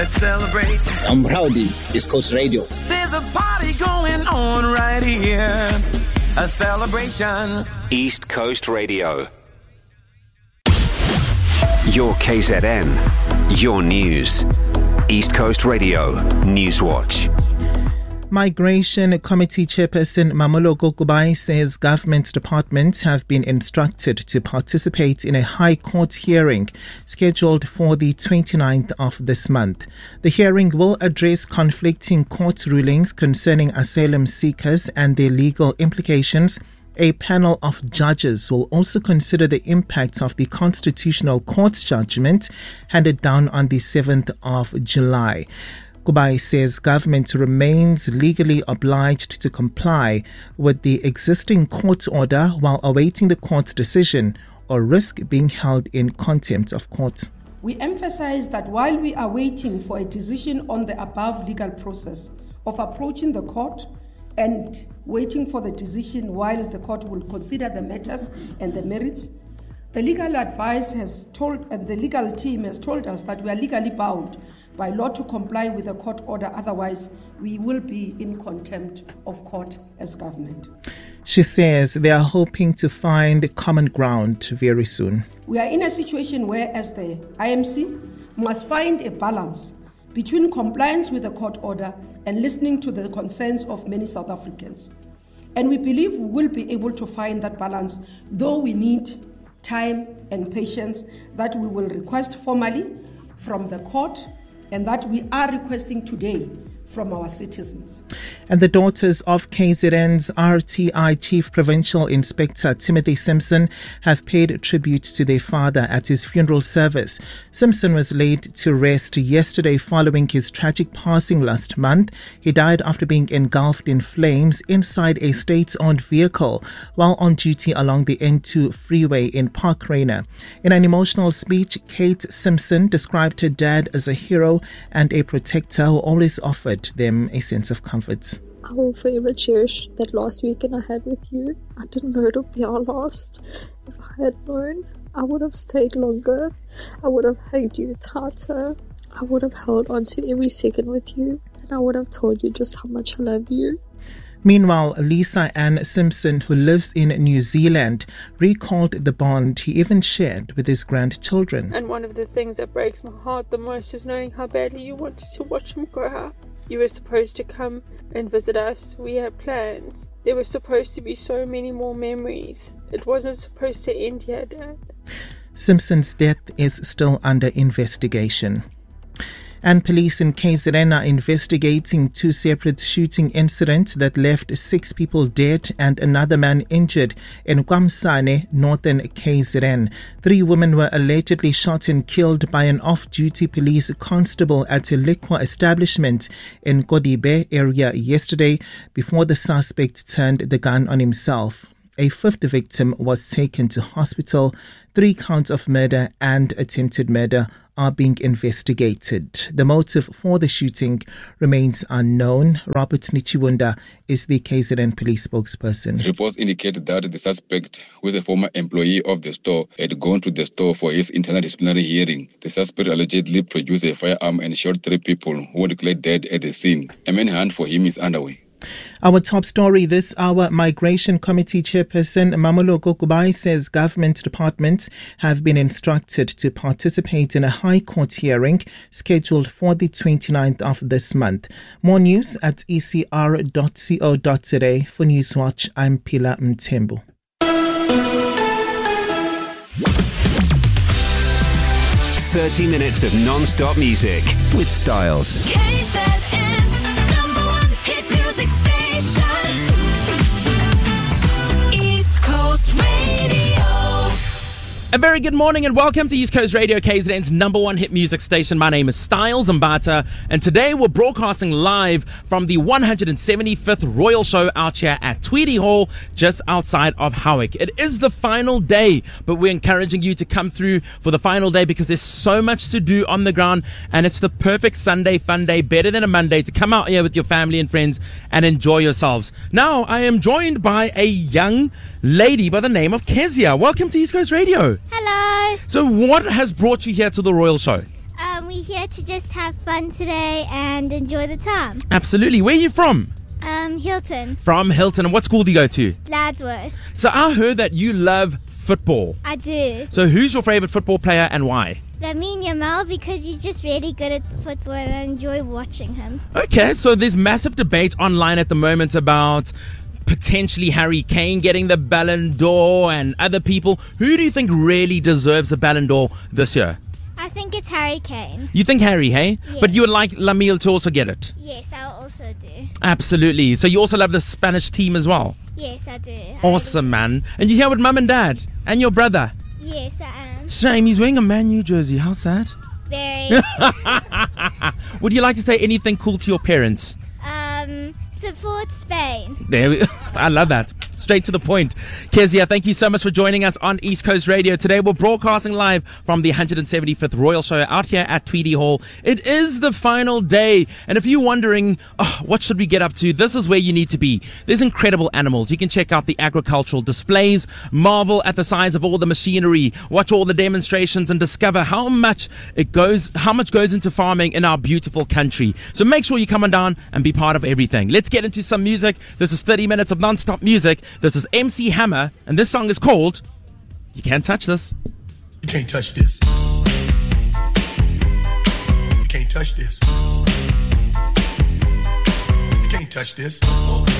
Let's celebrate. I'm Rowdy, East Coast Radio. There's a party going on right here. A celebration. East Coast Radio. Your KZN. Your news. East Coast Radio. Newswatch. Migration Committee Chairperson Mamoloko Kubai says government departments have been instructed to participate in a High Court hearing scheduled for the 29th of this month. The hearing will address conflicting court rulings concerning asylum seekers and their legal implications. A panel of judges will also consider the impact of the Constitutional Court's judgment handed down on the 7th of July. Kubai says government remains legally obliged to comply with the existing court order while awaiting the court's decision or risk being held in contempt of court. We emphasize that while we are waiting for a decision on the above legal process of approaching the court and waiting for the decision while the court will consider the matters and the merits, the legal advice has told and the legal team has told us that we are legally bound by law to comply with the court order, otherwise we will be in contempt of court as government. She says they are hoping to find common ground very soon. We are in a situation where, as the IMC, must find a balance between compliance with the court order and listening to the concerns of many South Africans. And we believe we will be able to find that balance, though we need time and patience that we will request formally from the court and that we are requesting today from our citizens. And the daughters of KZN's RTI Chief Provincial Inspector Timothy Simpson have paid tribute to their father at his funeral service. Simpson was laid to rest yesterday following his tragic passing last month. He died after being engulfed in flames inside a state-owned vehicle while on duty along the N2 freeway in Park Rainer. In an emotional speech, Kate Simpson described her dad as a hero and a protector who always offered them a sense of comfort. I will forever cherish that last weekend I had with you. I didn't know it would be our last. If I had known, I would have stayed longer. I would have hugged you tighter. I would have held on to every second with you. And I would have told you just how much I love you. Meanwhile, Lisa Ann Simpson, who lives in New Zealand, recalled the bond he even shared with his grandchildren. And one of the things that breaks my heart the most is knowing how badly you wanted to watch him grow up. You were supposed to come and visit us. We had plans. There were supposed to be so many more memories. It wasn't supposed to end here, Dad. Simpson's death is still under investigation. And police in KZN are investigating two separate shooting incidents that left 6 people dead and another man injured in Kwamsane, northern KZN. 3 women were allegedly shot and killed by an off-duty police constable at a liquor establishment in Kodibe area yesterday before the suspect turned the gun on himself. A 5th victim was taken to hospital. 3 counts of murder and attempted murder are being investigated. The motive for the shooting remains unknown. Robert Nichiwunda is the KZN police spokesperson. Reports indicate that the suspect, who is a former employee of the store, had gone to the store for his internal disciplinary hearing. The suspect allegedly produced a firearm and shot 3 people who were declared dead at the scene. A manhunt for him is underway. Our top story this hour, Migration Committee Chairperson Mamoloko Kubai says government departments have been instructed to participate in a High Court hearing scheduled for the 29th of this month. More news at ecr.co.za. For Newswatch, I'm Pila Mtembu. "30 minutes of non-stop music with Styles." KZN's number 1 hit music station. East Coast Radio. A very good morning and welcome to East Coast Radio, KZN's number 1 hit music station. My name is Styles Mbata, and today we're broadcasting live from the 175th Royal Show out here at Tweedy Hall, just outside of Howick. It is the final day, but we're encouraging you to come through for the final day because there's so much to do on the ground, and it's the perfect Sunday fun day, better than a Monday, to come out here with your family and friends and enjoy yourselves. Now, I am joined by a young lady by the name of Kezia. Welcome to East Coast Radio. Hello. So what has brought you here to the Royal Show? We we're here to just have fun today and enjoy the time. Absolutely. Where are you from? Hilton. From Hilton. And what school do you go to? Gladsworth. So I heard that you love football. I do. So who's your favorite football player and why? Lamine Yamal, because he's just really good at football and I enjoy watching him. Okay, so there's massive debate online at the moment about potentially Harry Kane getting the Ballon d'Or and other people. Who do you think really deserves the Ballon d'Or this year? I think it's Harry Kane. You think Harry, hey? Yes. But you would like Lamille to also get it? Yes, I also do. Absolutely. So you also love the Spanish team as well? Yes, I do. Awesome, man. And you're here with mum and dad and your brother? Yes, I am. Shame, he's wearing a Man U jersey. How sad. Very. Would you like to say anything cool to your parents? Support Spain. I love that. Straight to the point. Kezia, thank you so much for joining us on East Coast Radio. Today we're broadcasting live from the 175th Royal Show out here at Tweedy Hall. It is the final day. And if you're wondering, what should we get up to? This is where you need to be. There's incredible animals. You can check out the agricultural displays, marvel at the size of all the machinery, watch all the demonstrations and discover how much goes into farming in our beautiful country. So make sure you come on down and be part of everything. Let's get into some music. This is 30 minutes of non-stop music. This is MC Hammer, and this song is called You Can't Touch This. You can't touch this. You can't touch this. You can't touch this.